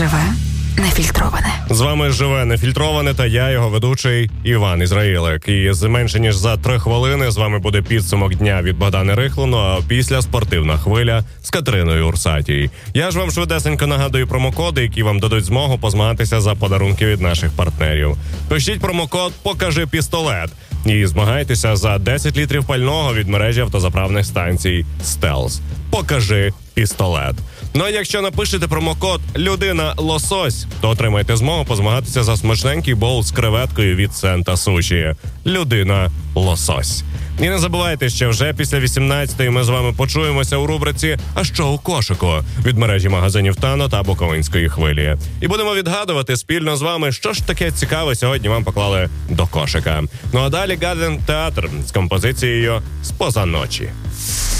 Живе нефільтроване. З вами «Живе нефільтроване» та я, його ведучий Іван Ізраїлик. І з менше ніж за 3 хвилини з вами буде підсумок дня від Богдани Рихлину, а після спортивна хвиля з Катериною Урсатій. Я ж вам швидесенько нагадую промокоди, які вам дадуть змогу позмагатися за подарунки від наших партнерів. Пишіть промокод «Покажи пістолет» і змагайтеся за 10 літрів пального від мережі автозаправних станцій «Стелс». Покажи пістолет. Ну а якщо напишете промокод «Людина Лосось», то отримаєте змогу позмагатися за смачненький боул з креветкою від Сента Суші. Людина Лосось. І не забувайте, що вже після 18-ї ми з вами почуємося у рубриці «А що у кошику?» від мережі магазинів «Тано» та Буковинської хвилі. І будемо відгадувати спільно з вами, що ж таке цікаве сьогодні вам поклали до кошика. Ну а далі Гаден Театр з композицією «Споза ночі».